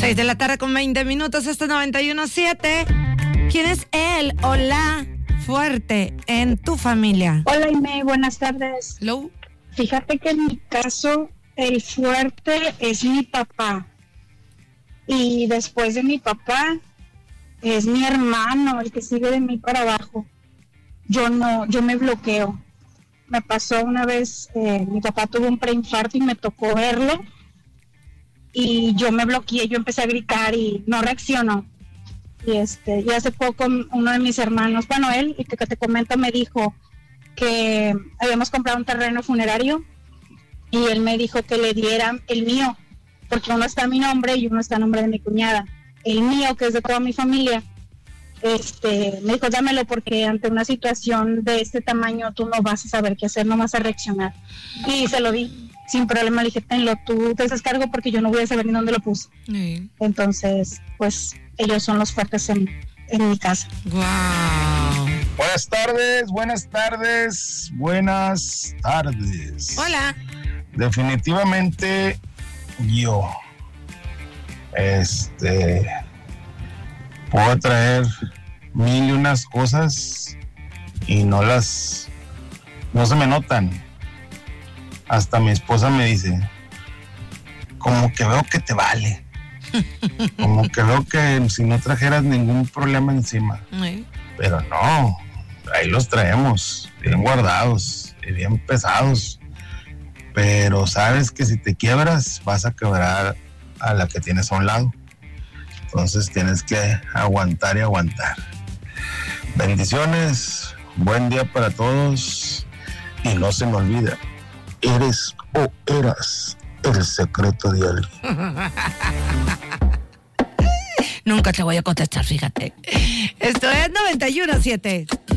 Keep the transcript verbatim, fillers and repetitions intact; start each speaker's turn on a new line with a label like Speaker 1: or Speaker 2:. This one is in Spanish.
Speaker 1: seis de la tarde con veinte minutos, este noventa y uno punto siete. ¿Quién es él o la fuerte en tu familia?
Speaker 2: Hola, Ime, buenas tardes.
Speaker 1: Hello.
Speaker 2: Fíjate que en mi caso, el fuerte es mi papá. Y después de mi papá, es mi hermano, el que sigue de mí para abajo. Yo no, yo me bloqueo. Me pasó una vez, eh, mi papá tuvo un preinfarto y me tocó verlo. Y yo me bloqueé, yo empecé a gritar y no reaccionó. Y este, y hace poco uno de mis hermanos, bueno, él, el que te comento, me dijo que habíamos comprado un terreno funerario y él me dijo que le diera el mío, porque uno está a mi nombre y uno está a nombre de mi cuñada. El mío, que es de toda mi familia, este, me dijo, dámelo porque ante una situación de este tamaño tú no vas a saber qué hacer, no vas a reaccionar. Y se lo di, sin problema, le dije, tenlo, tú te haces cargo porque yo no voy a saber ni dónde lo puse. Sí. Entonces, pues, ellos son los fuertes en, en mi casa.
Speaker 1: Wow.
Speaker 3: Buenas tardes, buenas tardes, buenas tardes.
Speaker 1: Hola.
Speaker 3: Definitivamente yo, este, puedo traer mil y unas cosas y no las, no se me notan. Hasta mi esposa me dice, como que veo que te vale. Como que veo que si no trajeras ningún problema encima. Sí. Pero no, ahí los traemos, bien guardados y bien pesados. Pero sabes que si te quiebras, vas a quebrar a la que tienes a un lado. Entonces tienes que aguantar y aguantar. Bendiciones, buen día para todos. Y no se me olvida, eres o eras el secreto de alguien.
Speaker 1: Nunca te voy a contestar, fíjate. Esto es noventa y uno punto siete.